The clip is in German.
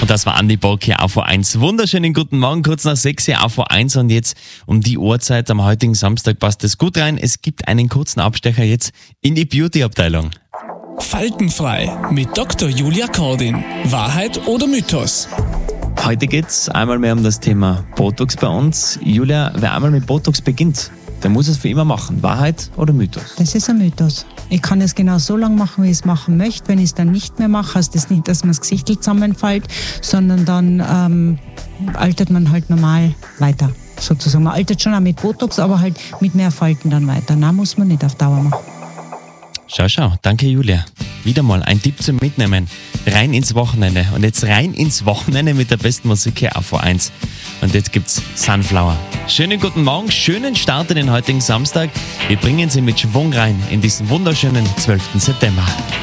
Und das war Andi Bock hier auf A1. Wunderschönen guten Morgen, kurz nach 6 Uhr auf A1 und jetzt um die Uhrzeit am heutigen Samstag passt es gut rein. Es gibt einen kurzen Abstecher jetzt in die Beauty-Abteilung. Faltenfrei mit Dr. Julia Kordin. Wahrheit oder Mythos? Heute geht es einmal mehr um das Thema Botox bei uns. Julia, wer einmal mit Botox beginnt, der muss es für immer machen. Wahrheit oder Mythos? Das ist ein Mythos. Ich kann es genau so lange machen, wie ich es machen möchte. Wenn ich es dann nicht mehr mache, heißt das nicht, dass mir das Gesicht zusammenfällt, sondern dann altert man halt normal weiter. Sozusagen. Man altert schon auch mit Botox, aber halt mit mehr Falten dann weiter. Nein, muss man nicht auf Dauer machen. Schau. Danke, Julia. Wieder mal ein Tipp zum Mitnehmen. Rein ins Wochenende. Und jetzt rein ins Wochenende mit der besten Musik hier auf A1. Und jetzt gibt's Sunflower. Schönen guten Morgen, schönen Start in den heutigen Samstag. Wir bringen Sie mit Schwung rein in diesen wunderschönen 12. September.